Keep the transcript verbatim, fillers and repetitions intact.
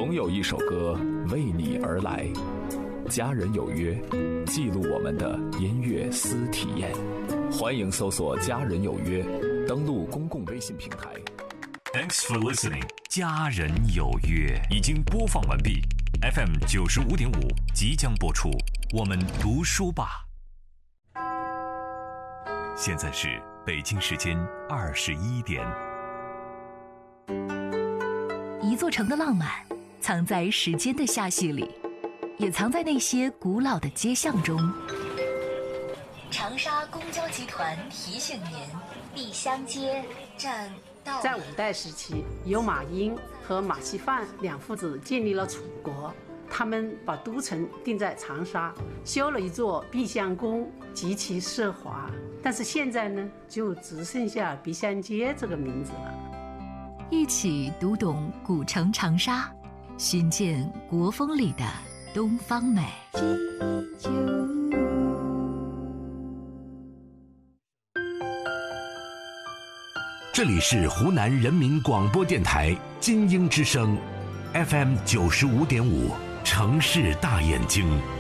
总有一首歌为你而来。家人有约，记录我们的音乐私体验。欢迎搜索家人有约，登录公共微信平台。 Thanks for listening。 家人有约已经播放完毕， F M 九十五点五即将播出。我们读书吧。现在是北京时间二十一点。 一座城的浪漫藏在时间的下序里，也藏在那些古老的街巷中。长沙公交集团提醒您，碧香街站到。 在五代时期，由马英和马锡范两父子建立了楚国，他们把都城定在长沙，修了一座碧香宫，极其奢华。但是现在呢，就只剩下碧香街这个名字了。 一起读懂古城长沙，寻见国风里的东方美。 这里是湖南人民广播电台金鹰之声 F M 九十五点五，城市大眼睛。